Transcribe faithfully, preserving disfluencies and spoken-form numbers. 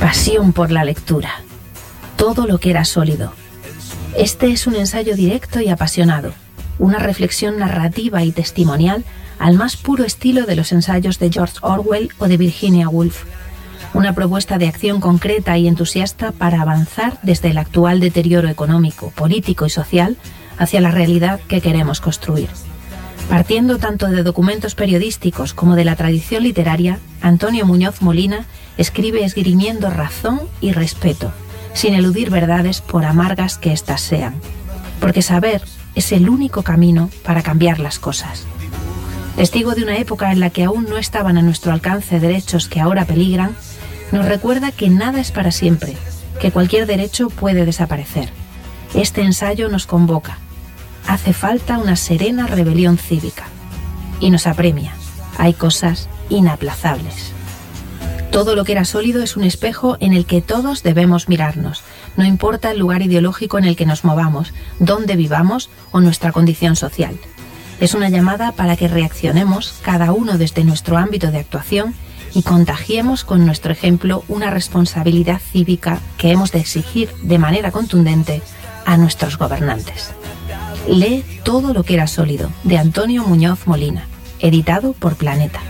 Pasión por la lectura. Todo lo que era sólido. Este es un ensayo directo y apasionado, una reflexión narrativa y testimonial al más puro estilo de los ensayos de George Orwell o de Virginia Woolf. Una propuesta de acción concreta y entusiasta para avanzar desde el actual deterioro económico, político y social hacia la realidad que queremos construir. Partiendo tanto de documentos periodísticos como de la tradición literaria, Antonio Muñoz Molina escribe esgrimiendo razón y respeto, sin eludir verdades por amargas que éstas sean. Porque saber es el único camino para cambiar las cosas. Testigo de una época en la que aún no estaban a nuestro alcance derechos que ahora peligran, nos recuerda que nada es para siempre, que cualquier derecho puede desaparecer. Este ensayo nos convoca. Hace falta una serena rebelión cívica. Y nos apremia. Hay cosas inaplazables. Todo lo que era sólido es un espejo en el que todos debemos mirarnos. No importa el lugar ideológico en el que nos movamos, dónde vivamos o nuestra condición social. Es una llamada para que reaccionemos, cada uno desde nuestro ámbito de actuación, y contagiemos con nuestro ejemplo una responsabilidad cívica que hemos de exigir de manera contundente a nuestros gobernantes. Lee Todo lo que era sólido, de Antonio Muñoz Molina, editado por Planeta.